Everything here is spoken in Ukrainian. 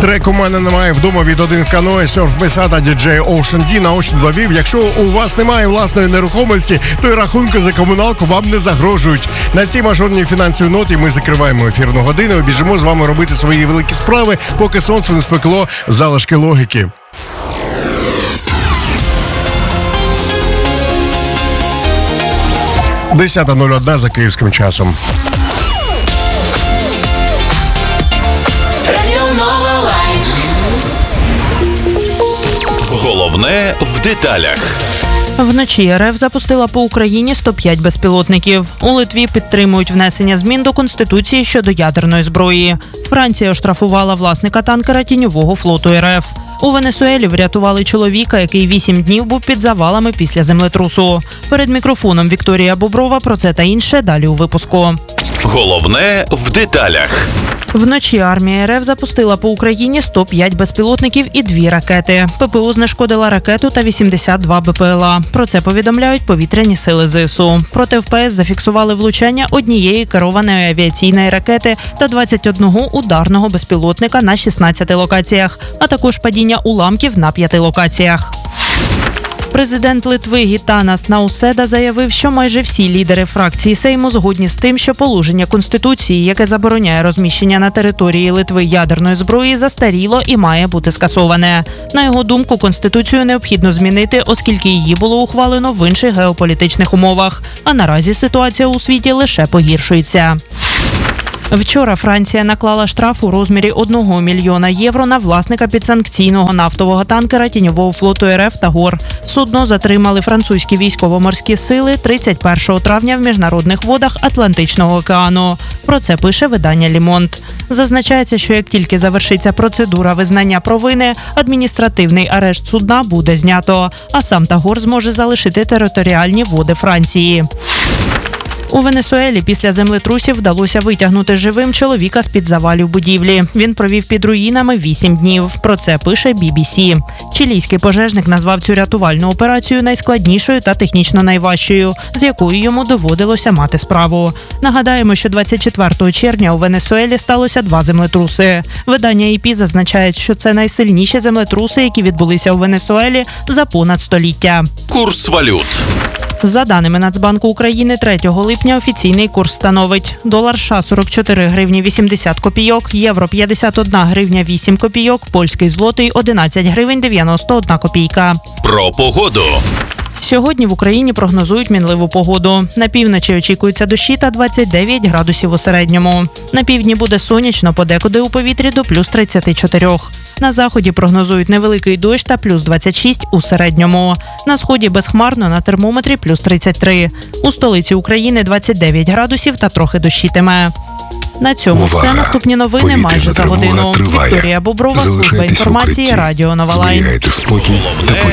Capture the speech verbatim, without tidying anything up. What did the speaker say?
Трек «У мене немає вдома» від один каное, серф-меса та діджей Ocean D наочно довів: якщо у вас немає власної нерухомості, то й рахунки за комуналку вам не загрожують. На цій мажорній фінансовій ноті ми закриваємо ефірну годину і біжимо з вами робити свої великі справи, поки сонце не спекло залишки логіки. десята нуль один за київським часом. Головне в деталях. Вночі РФ запустила по Україні сто п'ять безпілотників. У Литві підтримують внесення змін до Конституції щодо ядерної зброї. Франція оштрафувала власника танкера тіньового флоту РФ. У Венесуелі врятували чоловіка, який вісім днів був під завалами після землетрусу. Перед мікрофоном Вікторія Боброва про це та інше далі у випуску. Головне в деталях. Вночі армія РФ запустила по Україні сто п'ять безпілотників і дві ракети. ППО знешкодила ракету та вісімдесят два БПЛА. Про це повідомляють повітряні сили ЗСУ. Проти ВПС зафіксували влучання однієї керованої авіаційної ракети та двадцять одного ударного безпілотника на шістнадцяти локаціях, а також падіння уламків на п'яти локаціях. Президент Литви Гітанас Науседа заявив, що майже всі лідери фракції Сейму згодні з тим, що положення Конституції, яке забороняє розміщення на території Литви ядерної зброї, застаріло і має бути скасоване. На його думку, Конституцію необхідно змінити, оскільки її було ухвалено в інших геополітичних умовах. А наразі ситуація у світі лише погіршується. Вчора Франція наклала штраф у розмірі одного мільйона євро на власника підсанкційного нафтового танкера тіньового флоту РФ «Тагор». Судно затримали французькі військово-морські сили тридцять першого травня в міжнародних водах Атлантичного океану. Про це пише видання «Ле Монт». Зазначається, що як тільки завершиться процедура визнання провини, адміністративний арешт судна буде знято, а сам «Тагор» зможе залишити територіальні води Франції. У Венесуелі після землетрусів вдалося витягнути живим чоловіка з-під завалів будівлі. Він провів під руїнами вісім днів. Про це пише бі бі сі. Чилійський пожежник назвав цю рятувальну операцію найскладнішою та технічно найважчою, з якою йому доводилося мати справу. Нагадаємо, що двадцять четвертого червня у Венесуелі сталося два землетруси. Видання ей пі зазначає, що це найсильніші землетруси, які відбулися у Венесуелі за понад століття. Курс валют. За даними Нацбанку України, третього липня офіційний курс становить: долар США сорок чотири гривні вісімдесят копійок, євро п'ятдесят одна гривня вісім копійок, польський злотий одинадцять гривень дев'яносто одна копійка. Про погоду. Сьогодні в Україні прогнозують мінливу погоду. На півночі очікується дощі та двадцять дев'ять градусів у середньому. На півдні буде сонячно, подекуди у повітрі до плюс тридцять чотири. На заході прогнозують невеликий дощ та плюс двадцять шість у середньому. На сході безхмарно, на термометрі плюс тридцять три. У столиці України двадцять дев'ять градусів та трохи дощитиме. На цьому Увага! все. Наступні новини майже за годину. Триває. Вікторія Боброва, служба інформації, Радіо Нова Лайн. Зберігайте спокій та порядок.